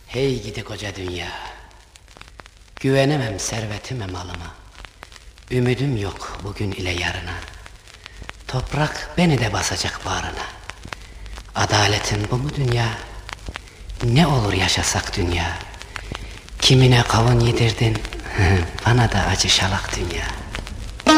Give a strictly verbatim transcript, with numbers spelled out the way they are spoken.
Hey gidi koca dünya, güvenemem servetime malıma. Ümidim yok bugün ile yarına. Toprak beni de basacak bağrına. Adaletin bu mu dünya? Ne olur yaşasak dünya. Kimine kavun yedirdin, bana da acı şalak dünya.